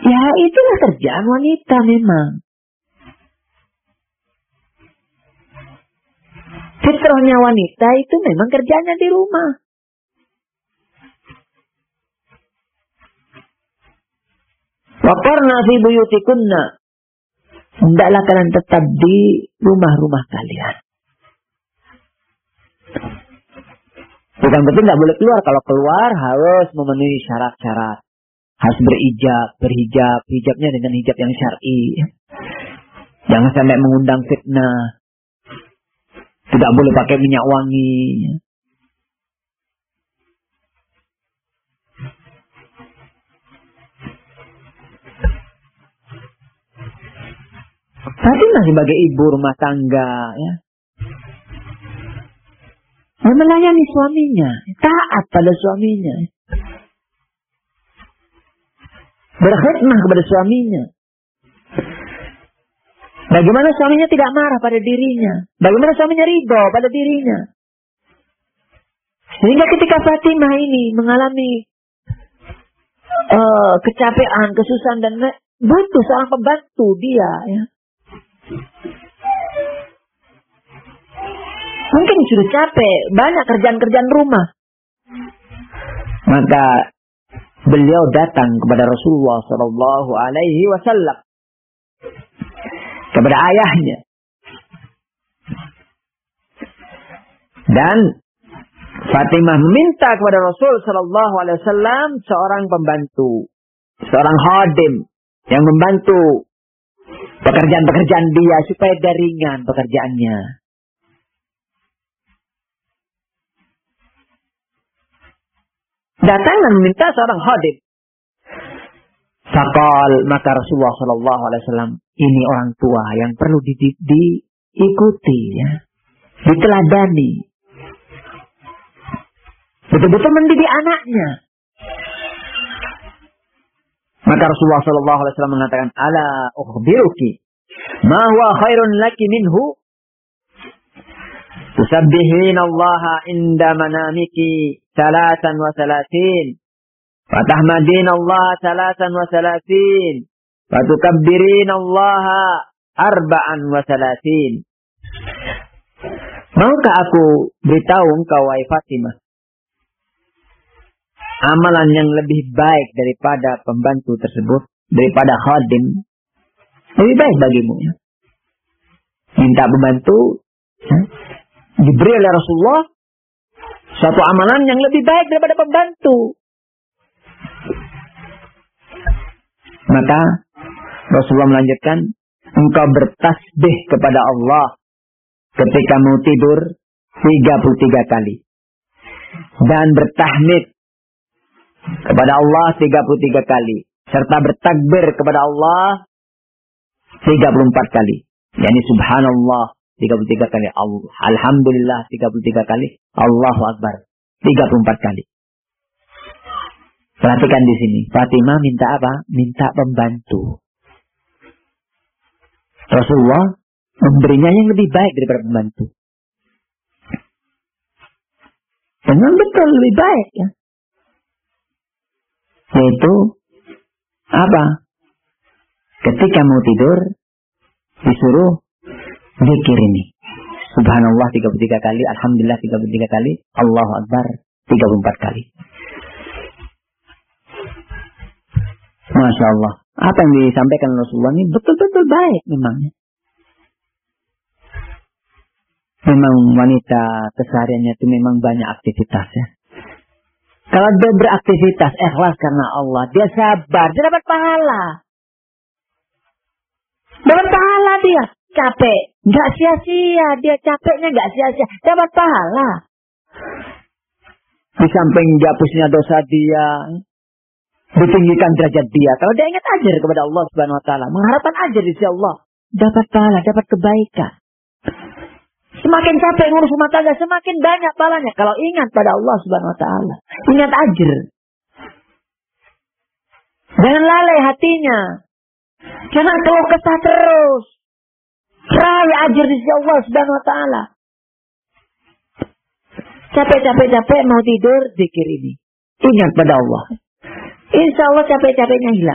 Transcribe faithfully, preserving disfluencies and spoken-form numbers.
Ya itulah kerjaan wanita memang. Fitrahnya wanita itu memang kerjanya di rumah. Waqarna fi buyutikunna. Hendaklah kalian tetap di rumah-rumah kalian. Bukan berarti nggak boleh keluar. Kalau keluar harus memenuhi syarat-syarat. Harus berhijab, berhijab, hijabnya dengan hijab yang syar'i. Jangan sampai mengundang fitnah. Tidak boleh pakai minyak wangi. Fatimah sebagai ibu rumah tangga, ya, yang melayani suaminya, taat pada suaminya, berkhidmah kepada suaminya. Bagaimana suaminya tidak marah pada dirinya, bagaimana suaminya ridho pada dirinya. Sehingga ketika Fatimah ini mengalami uh, kecapean, kesusahan dan butuh seorang pembantu dia, ya. Mungkin sudah capek, banyak kerjaan-kerjaan rumah. Maka beliau datang kepada Rasulullah Sallallahu Alaihi Wasallam, kepada ayahnya, dan Fatimah meminta kepada Rasul Sallallahu Alaihi Wasallam seorang pembantu, seorang khadim yang membantu pekerjaan-pekerjaan dia supaya dia ringan pekerjaannya. Datang dan meminta seorang khadim. Faqal, maka Rasulullah Sallallahu Alaihi Wasallam, ini orang tua yang perlu di, di, diikuti, ya, diteladani, betul-betul mendidik anaknya. Maka Rasulullah Sallallahu Alaihi Wasallam mengatakan, ala ukhbiruki ma huwa khairun laki minhu, tusabbihina Allah inda manamiki salatan wa salatin, wa tahmadina Allah salatan wa salatin, wa tukabbirina Allah arba'an wa salatin. Maukah aku beritahu engkau, wahai Fatimah, amalan yang lebih baik daripada pembantu tersebut, daripada khadim, lebih baik bagimu, ya. Minta pembantu, ya, diberi oleh Rasulullah suatu amalan yang lebih baik daripada pembantu. Maka Rasulullah melanjutkan, engkau bertasbih kepada Allah ketika mau tidur tiga puluh tiga kali. Dan bertahmid kepada Allah tiga puluh tiga kali. Serta bertakbir kepada Allah tiga puluh empat kali. Yani subhanallah tiga puluh tiga kali. Alhamdulillah tiga puluh tiga kali. Allahu Akbar tiga puluh empat kali. Perhatikan di sini. Fatimah minta apa? Minta pembantu. Rasulullah memberinya yang lebih baik daripada pembantu. Memang betul lebih baik, ya. Yaitu apa? Ketika mau tidur disuruh zikir ini. Subhanallah tiga puluh tiga kali, alhamdulillah tiga puluh tiga kali, Allahu Akbar tiga puluh empat kali. Masya Allah. Apa yang disampaikan Rasulullah ini betul-betul baik memangnya. Memang wanita kesehariannya itu memang banyak aktivitas, ya. Kalau dia beraktivitas ikhlas karena Allah, dia sabar, dia dapat pahala. Dapat pahala dia. Capek, nggak sia-sia, dia capeknya nggak sia-sia, dapat pahala. Di samping dihapusnya dosa dia, ditinggikan derajat dia. Kalau dia ingat ajar kepada Allah Subhanahu Wa Taala, mengharapkan ajar di sisi Allah, dapat pahala, dapat kebaikan. Semakin capek ngurus rumah tangga, semakin banyak pahalanya. Kalau ingat pada Allah Subhanahu Wa Taala, ingat ajar. Jangan lalai hatinya, jangan keluh kesah terus. Raih ajar di sisi Allah Subhanahu Wa Taala. Capek-capek-capek mau tidur, zikir ini. Ingat pada Allah. Insya Allah capek-capeknya hilang.